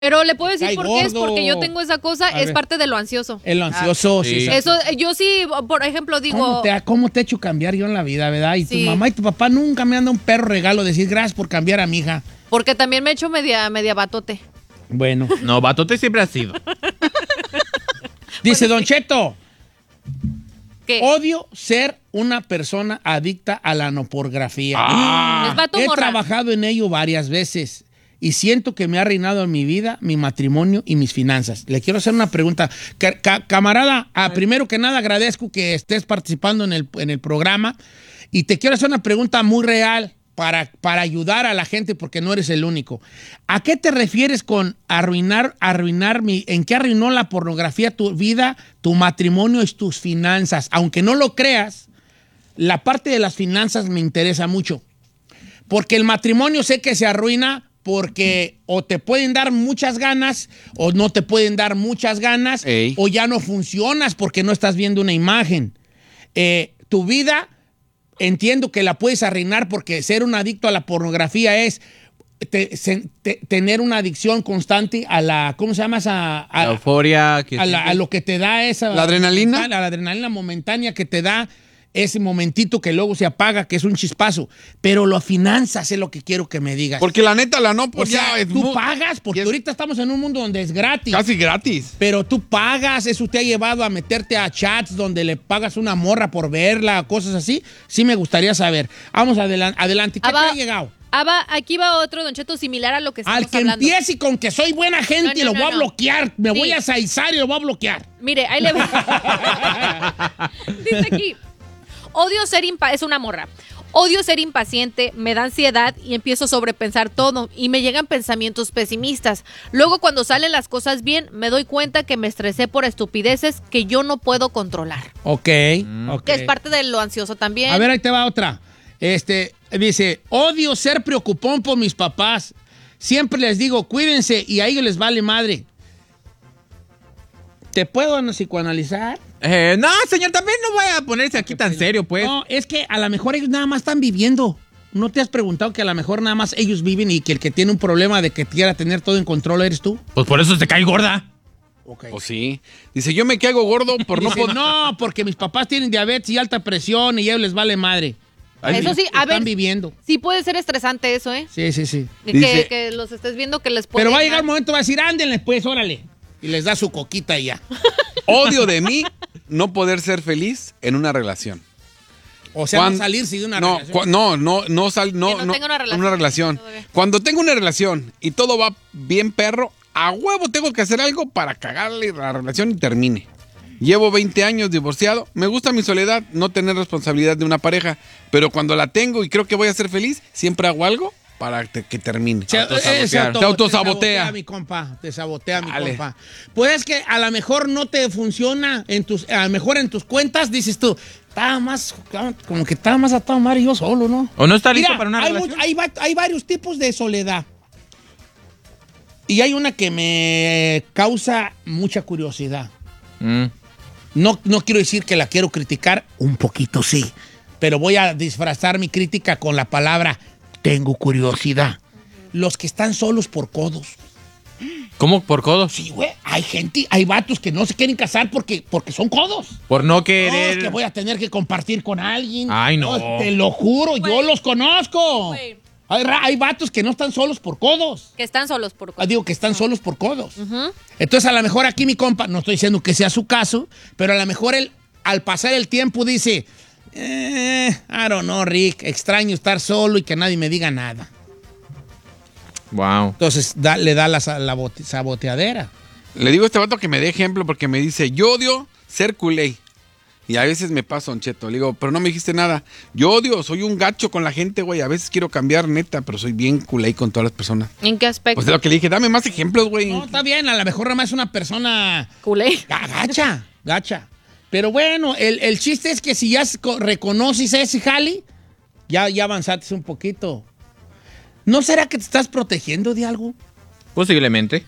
Pero le puedo decir Cae por qué es gordo. porque yo tengo esa cosa, A es ver. parte de lo ansioso. El ansioso, sí. sí. Eso, yo sí, por ejemplo, digo, ¿Cómo te he hecho cambiar yo en la vida, verdad? Y Sí. tu mamá y tu papá nunca me han dado un perro regalo, decir gracias por cambiar a mi hija. porque también me he hecho media batote. Bueno. No, batote siempre ha sido. Dice Don Cheto, ¿Qué? odio ser una persona adicta a la pornografía. ¿Es vato o He morra? trabajado en ello varias veces y siento que me ha arruinado en mi vida, mi matrimonio y mis finanzas. Le quiero hacer una pregunta. Camarada, primero que nada agradezco que estés participando en el programa y te quiero hacer una pregunta muy real para ayudar a la gente porque no eres el único. ¿A qué te refieres con arruinar en qué arruinó la pornografía tu vida, tu matrimonio y tus finanzas? Aunque no lo creas, la parte de las finanzas me interesa mucho. Porque el matrimonio sé que se arruina porque o te pueden dar muchas ganas o no te pueden dar muchas ganas. Ey. O ya no funcionas porque no estás viendo una imagen. Tu vida, entiendo que la puedes arruinar porque ser un adicto a la pornografía es tener una adicción constante a la, ¿cómo se llama? La euforia. A lo que te da esa... ¿La adrenalina? La adrenalina momentánea que te da ese momentito que luego se apaga, que es un chispazo. Pero las finanzas es lo que quiero que me digas. Porque la neta, la no, o pues sea, ya es tú pagas, porque ahorita estamos en un mundo donde es gratis. casi gratis. Pero tú pagas, eso te ha llevado a meterte a chats donde le pagas una morra por verla, cosas así. Sí me gustaría saber. Vamos adelante. ¿Qué te ha llegado? Aquí va otro, Don Cheto, similar a lo que estamos Al que hablando. empiece con que soy buena gente y lo voy a bloquear. Me Sí. voy a saizar y lo voy a bloquear. Mire, ahí le va. Dice aquí, es una morra. Odio ser impaciente, me da ansiedad y empiezo a sobrepensar todo y me llegan pensamientos pesimistas. Luego cuando salen las cosas bien, me doy cuenta que me estresé por estupideces que yo no puedo controlar. Ok. Que es parte de lo ansioso también. A ver, ahí te va otra. Dice, odio ser preocupón por mis papás. Siempre les digo, cuídense y a ellos les vale madre. ¿Te puedo psicoanalizar? No, señor, también no voy a ponerse aquí tan serio, pues. No, es que a lo mejor ellos nada más están viviendo. ¿No te has preguntado que a lo mejor nada más ellos viven y que el que tiene un problema de que quiera tener todo en control eres tú? Pues por eso se cae gorda. Ok. O sí. Dice, yo me caigo gordo por no Dice, poder... no, porque mis papás tienen diabetes y alta presión y a ellos les vale madre. Eso sí, a ver, Están viviendo. sí puede ser estresante eso, ¿eh? Sí, sí, sí. Dice- Que los estés viendo que les puede... Pero va a llegar un momento, va a decir, ándenle pues, órale. Y les da su coquita y ya. Odio de mí no poder ser feliz en una relación. O sea, no Cuando- salirse de una no, relación. no tenga una relación todavía. Cuando tengo una relación y todo va bien perro, a huevo tengo que hacer algo para cagarle la relación y termine. Llevo 20 años divorciado, me gusta mi soledad, no tener responsabilidad de una pareja, pero cuando la tengo y creo que voy a ser feliz, siempre hago algo para que termine. Se Te autosabotea. mi compa. Te sabotea, mi Dale. compa. Pues es que a lo mejor no te funciona a lo mejor en tus cuentas, dices tú, como que estaba más atado Mario y yo solo, ¿no? ¿O no está listo Mira, para una hay, relación? hay varios tipos de soledad. Y hay una que me causa mucha curiosidad. No quiero decir que la quiero criticar, un poquito sí, pero voy a disfrazar mi crítica con la palabra tengo curiosidad. Los que están solos por codos. ¿Cómo? ¿Por codos? Sí, güey, hay vatos que no se quieren casar porque son codos. Por no No, querer... es que voy a tener que compartir con alguien. Ay, no. Te lo juro, yo Güey. los conozco. Güey. Hay vatos que no están solos por codos. Que están solos por... Digo que están solos por codos. Entonces, a lo mejor aquí mi compa, no estoy diciendo que sea su caso, pero a lo mejor él, al pasar el tiempo, dice, I don't know, Rick, extraño estar solo y que nadie me diga nada. Wow. Entonces, le da la saboteadera. Le digo a este vato que me dé ejemplo porque me dice, yo odio ser culé. Y a veces me paso, Don Cheto. Le digo, pero no me dijiste nada. Yo odio, soy un gacho con la gente, güey. A veces quiero cambiar, neta, pero soy bien culé con todas las personas. ¿En qué aspecto? Pues es lo que le dije, dame más ejemplos, güey. No, está bien, a lo mejor nada más es una persona Culé. gacha. Pero bueno, el chiste es que si ya reconoces ese jali, ya avanzaste un poquito. ¿No será que te estás protegiendo de algo? Posiblemente.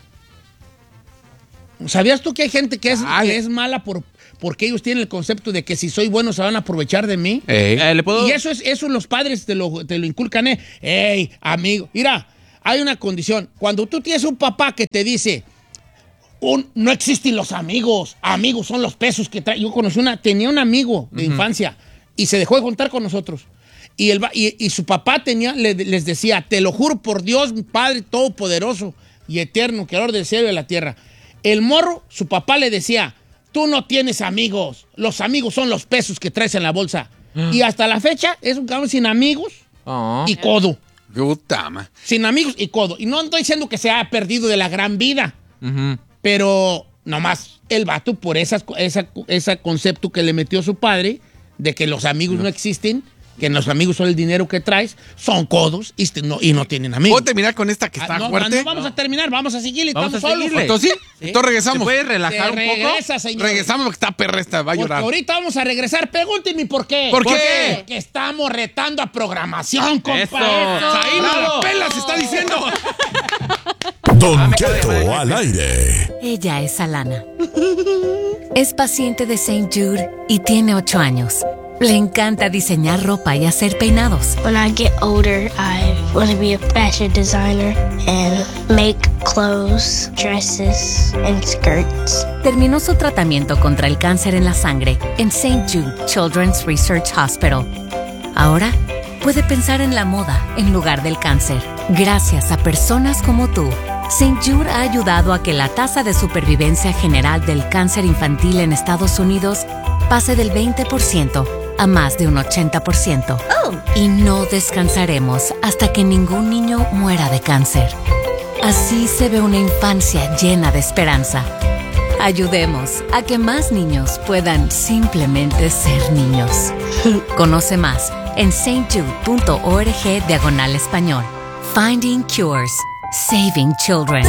¿Sabías tú que hay gente que es mala porque ellos tienen el concepto de que si soy bueno se van a aprovechar de mí? Ey. ¿Le puedo...? Y eso los padres te lo inculcan, Ey, amigo, mira, hay una condición. Cuando tú tienes un papá que te dice, no existen los amigos, amigos son los pesos que trae. Yo tenía un amigo de infancia y se dejó de juntar con nosotros. Y su papá les decía, te lo juro por Dios, mi Padre Todopoderoso y Eterno, Creador del cielo y de la tierra. El morro, su papá le decía, tú no tienes amigos, los amigos son los pesos que traes en la bolsa. Y hasta la fecha es un cabrón sin amigos y codo. Puta, sin amigos y codo. Y no estoy diciendo que se haya perdido de la gran vida, pero nomás el vato por ese concepto que le metió su padre de que los amigos no existen, que los amigos son el dinero que traes, son codos y no tienen amigos. ¿Puedo terminar con esta que está fuerte? No vamos a terminar, vamos a seguirle. Vamos estamos a seguirle. solos. Entonces, ¿sí? Entonces regresamos. ¿Se puede relajar un poco? Regresa, señor. Regresamos porque está perra esta, va a llorar. Porque ahorita vamos a regresar. Pregúntenme por qué. ¿Por qué? Porque estamos retando a programación, compa. Eso. Ahí no ¡Bravo! ¡Pelas está diciendo! Don Cheto al aire. Ella es Alana. Es paciente de St. Jude y tiene 8 años. Le encanta diseñar ropa y hacer peinados. When I get older, I want to be a fashion designer and make clothes, dresses, and skirts. Terminó su tratamiento contra el cáncer en la sangre en St. Jude Children's Research Hospital. Ahora puede pensar en la moda en lugar del cáncer. Gracias a personas como tú, St. Jude ha ayudado a que la tasa de supervivencia general del cáncer infantil en Estados Unidos pase del 20% a más de un 80%. Y no descansaremos hasta que ningún niño muera de cáncer. Así se ve una infancia llena de esperanza. Ayudemos a que más niños puedan simplemente ser niños. Conoce más en stjude.org/español. Finding Cures. Saving Children.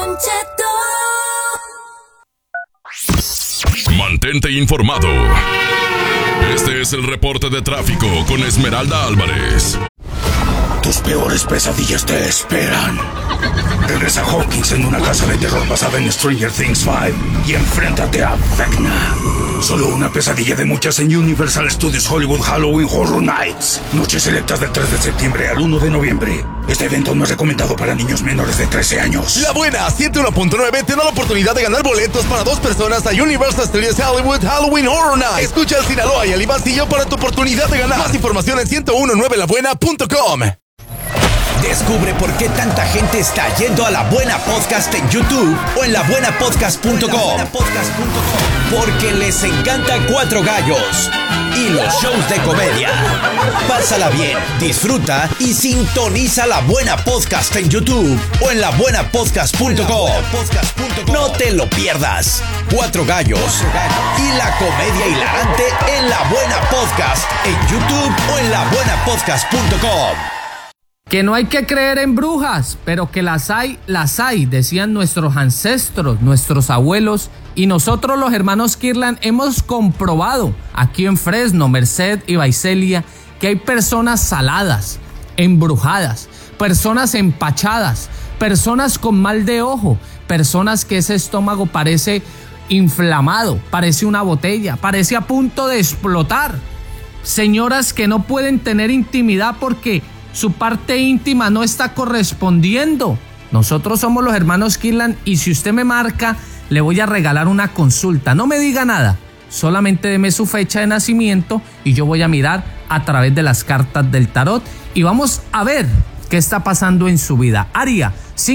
Mantente informado. Este es el reporte de tráfico con Esmeralda Álvarez. Tus peores pesadillas te esperan. Regresa Hawkins en una casa de terror basada en Stranger Things 5 y enfréntate a Vecna. Solo una pesadilla de muchas en Universal Studios Hollywood Halloween Horror Nights. Noches selectas del 3 de septiembre al 1 de noviembre. Este evento no es recomendado para niños menores de 13 años. La Buena 101.9 te da la oportunidad de ganar boletos para 2 personas a Universal Studios Hollywood Halloween Horror Nights. Escucha al Sinaloa y al Ibancillo para tu oportunidad de ganar. Más información en 1019labuena.com. Descubre por qué tanta gente está yendo a La Buena Podcast en YouTube o en labuenapodcast.com. Porque les encanta Cuatro Gallos y los shows de comedia. Pásala bien, disfruta y sintoniza La Buena Podcast en YouTube o en labuenapodcast.com. No te lo pierdas. Cuatro Gallos y la comedia hilarante en La Buena Podcast en YouTube o en labuenapodcast.com. Que no hay que creer en brujas, pero que las hay, decían nuestros ancestros, nuestros abuelos, y nosotros los hermanos Kirlan hemos comprobado aquí en Fresno, Merced y Visalia que hay personas saladas, embrujadas, personas empachadas, personas con mal de ojo, personas que ese estómago parece inflamado, parece una botella, parece a punto de explotar, señoras que no pueden tener intimidad porque su parte íntima no está correspondiendo. Nosotros somos los hermanos Kirlan y si usted me marca, le voy a regalar una consulta. No me diga nada, solamente deme su fecha de nacimiento y yo voy a mirar a través de las cartas del tarot y vamos a ver qué está pasando en su vida. Área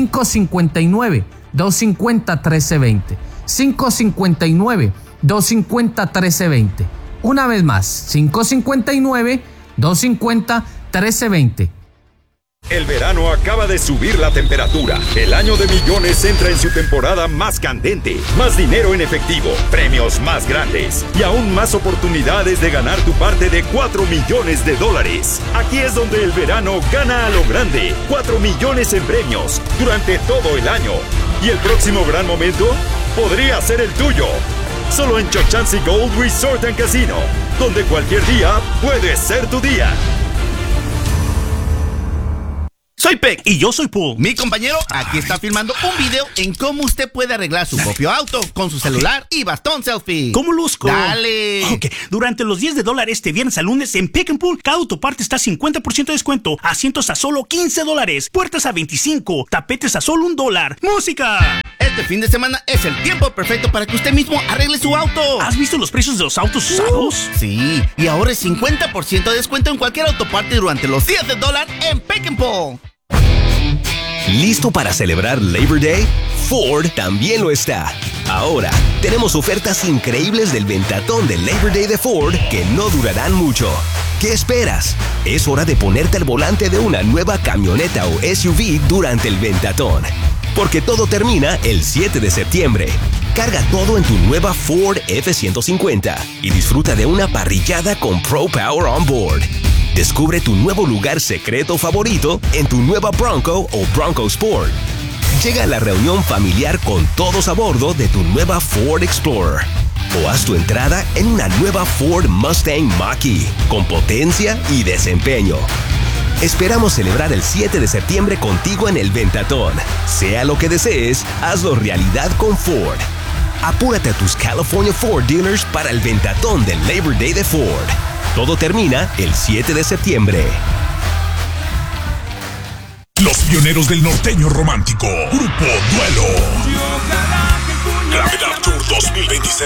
559-250-1320. 559-250-1320. Una vez más, 559-250-1320. El verano acaba de subir la temperatura. El año de millones entra en su temporada más candente. Más dinero en efectivo, premios más grandes y aún más oportunidades de ganar tu parte de $4 millones. Aquí es donde el verano gana a lo grande. 4 millones en premios durante todo el año. Y el próximo gran momento podría ser el tuyo. Solo en Chochansi Gold Resort and Casino, donde cualquier día puede ser tu día. Soy Peck. Y yo soy Paul. Mi compañero aquí está filmando un video en cómo usted puede arreglar su propio auto con su celular y bastón selfie. ¿Cómo luzco? ¡Dale! Ok, durante los $10 este viernes al lunes en Pick and Pull, cada autoparte está 50% de descuento, asientos a solo $15, puertas a $25, tapetes a solo $1. ¡Música! Este fin de semana es el tiempo perfecto para que usted mismo arregle su auto. ¿Has visto los precios de los autos usados? Sí, y ahora es 50% de descuento en cualquier autoparte durante los $10 en Pick and Pull. ¿Listo para celebrar Labor Day? Ford también lo está. Ahora, tenemos ofertas increíbles del ventatón de Labor Day de Ford que no durarán mucho. ¿Qué esperas? Es hora de ponerte al volante de una nueva camioneta o SUV durante el ventatón. Porque todo termina el 7 de septiembre. Carga todo en tu nueva Ford F-150 y disfruta de una parrillada con Pro Power On Board. Descubre tu nuevo lugar secreto favorito en tu nueva Bronco o Bronco Sport. Llega a la reunión familiar con todos a bordo de tu nueva Ford Explorer. O haz tu entrada en una nueva Ford Mustang Mach-E con potencia y desempeño. Esperamos celebrar el 7 de septiembre contigo en el Ventatón. Sea lo que desees, hazlo realidad con Ford. Apúrate a tus California Ford dealers para el Ventatón del Labor Day de Ford. Todo termina el 7 de septiembre. Los pioneros del norteño romántico. Grupo Duelo. Gravedad Tour 2026.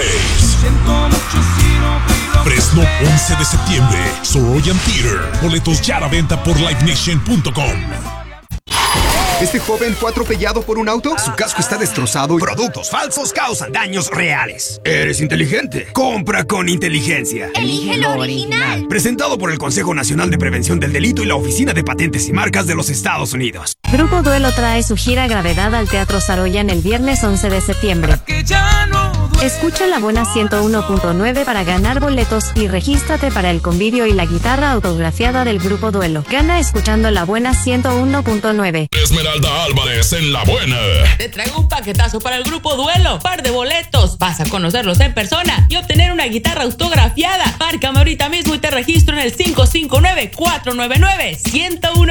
Fresno, 11 de septiembre. Soroyan Theater. Boletos ya a la venta por livenation.com. ¿Este joven fue atropellado por un auto? Su casco está destrozado y productos falsos causan daños reales. Eres inteligente. Compra con inteligencia. Elige lo original. Presentado por el Consejo Nacional de Prevención del Delito y la Oficina de Patentes y Marcas de los Estados Unidos. Grupo Duelo trae su gira Gravedad al Teatro Soroyan el viernes 11 de septiembre. Escucha La Buena 101.9 para ganar boletos y regístrate para el convivio y la guitarra autografiada del Grupo Duelo. Gana escuchando La Buena 101.9. Esmeralda Álvarez en La Buena. Te traigo un paquetazo para el Grupo Duelo. Par de boletos. Vas a conocerlos en persona y obtener una guitarra autografiada. Márcame ahorita mismo y te registro en el 559-499-1019.